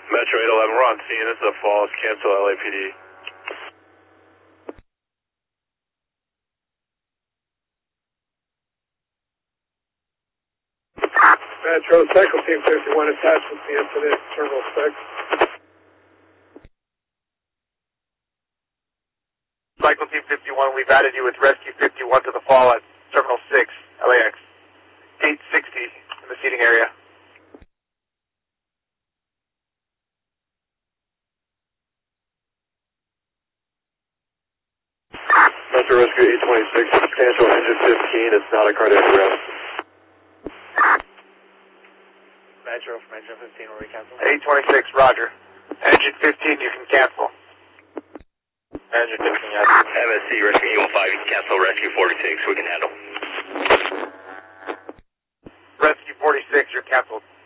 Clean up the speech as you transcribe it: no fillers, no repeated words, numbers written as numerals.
Metro 811, we're on scene. This is a false. Cancel LAPD. Metro, Cycle Team 51 attached to the incident, Terminal 6. Cycle Team 51, we've added you with Rescue 51 to the fall at Terminal 6, LAX. 860 in the seating area. Metro Rescue 826, substantial engine 15. It's not a cardiac arrest. Metro from engine 15, will we cancel? 826, roger. Engine 15, you can cancel. Engine 15, yes. MSC Rescue 15, you can cancel Rescue 46. We can handle. Rescue 46, you're canceled.